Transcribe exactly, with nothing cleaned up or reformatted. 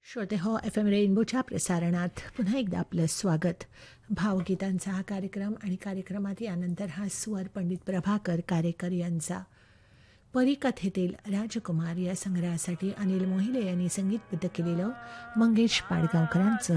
श्रोते हो, F M रेनबोच्या प्रसारणात पुन्हा एकदा आपलं स्वागत. भावगीतांचा हा कार्यक्रम आणि कार्यक्रमात यानंतर हा स्वर पंडित प्रभाकर कारेकर यांचा परीकथेतील राजकुमार या संग्रहासाठी अनिल मोहिले यांनी संगीतबद्ध केलेलं मंगेश पाडगावकरांचं